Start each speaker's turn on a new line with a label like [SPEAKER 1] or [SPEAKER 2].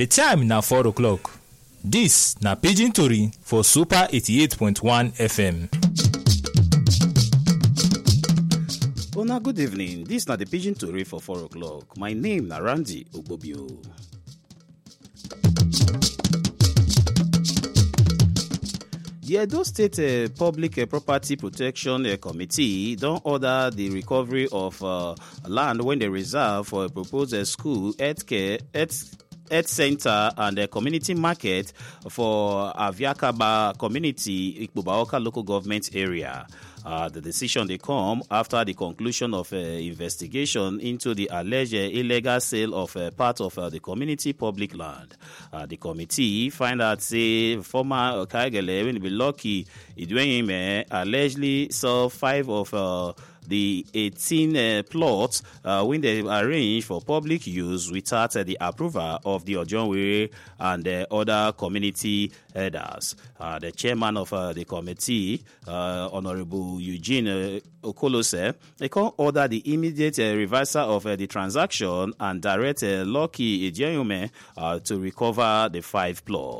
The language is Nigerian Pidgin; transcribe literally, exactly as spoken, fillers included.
[SPEAKER 1] The time na four o'clock. This na Pidgin Tori for Super eighty-eight point one F M.
[SPEAKER 2] Una good evening. This na the Pidgin Tori for four o'clock. My name na Randy Ogbobio. The Edo State uh, Public uh, Property Protection uh, Committee don order the recovery of uh, land when they reserve for a proposed uh, school, healthcare, health, health center, and a community market for Aviakaba community, Ikpobaoka local government area. Uh, the decision they come after the conclusion of uh, investigation into the alleged uh, illegal sale of uh, part of uh, the community public land. Uh, the committee find out say former Okaigele when be lucky Idweyime allegedly sold five of uh, the eighteen uh, plots uh, when they arranged for public use without uh, the approval of the Ojonwere and uh, other community elders. Uh, the chairman of uh, the committee, uh, Honorable Eugene uh, Okolose, they can order the immediate uh, reversal of uh, the transaction and direct uh, Lucky Idweyime uh, to recover the five plots.